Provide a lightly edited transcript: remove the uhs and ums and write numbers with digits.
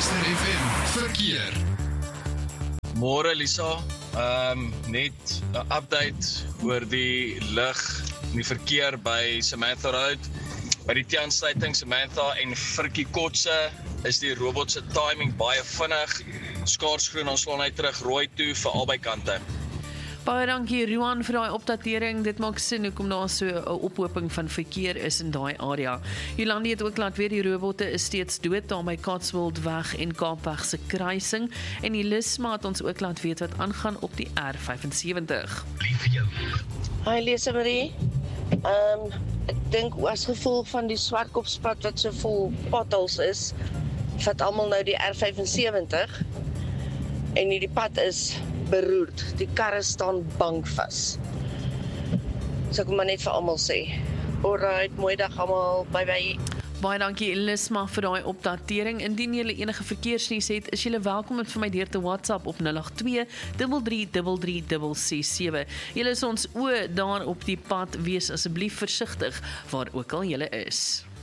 Luister FM verkeer. Môre Lisa, net 'n update oor die lig en die verkeer by Samantha Road. By die T-aansluiting Samantha en Frikkie Kotse is die robot se timing baie vinnig. Skaarsgroen, ons slaan hy terug rooi toe vir albei kante. Baie dankie Ruan vir daai opdatering. Dit maak sin hoekom daar so 'n ophoping van verkeer is in daai area. Jolandi het ook laat weet die robotte is steeds dood daar by Cotswoldweg en Kaapweg se kruising en die Lisma het ons ook laat weet wat aangaan op die R75. Hi Lisa Marie. Ek dink as gevolg van die Swartkopspad wat so vol potholes is, vat almal nou die R75 en die pad is beroerd. Die karre staan bankvas. So ek wil maar net vir almal sê. Alright, mooi dag almal. Bye bye. Baie dankie Lisma vir daai opdatering. Indien julle enige verkeersnuus het, is julle welkom om vir my deur te WhatsApp op 082 333367. Julle is ons oë daar op die pad, wees asseblief versigtig waar ook al julle is.